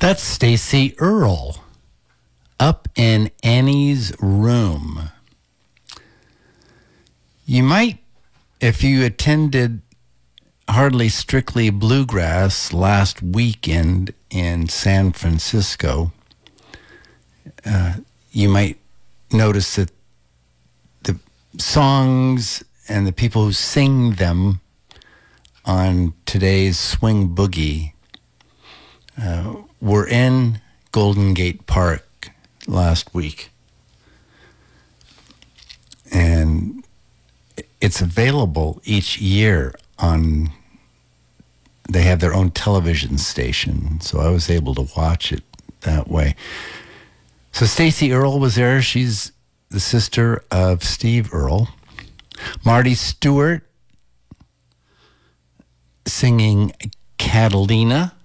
That's Stacey Earle, Up in Annie's Room. You might, if you attended Hardly Strictly Bluegrass last weekend in San Francisco, you might notice that the songs and the people who sing them on today's Swing Boogie were in Golden Gate Park last week. And it's available each year on, they have their own television station, so I was able to watch it that way. So Stacey Earle was there. She's the sister of Steve Earle. Marty Stewart singing Catalina.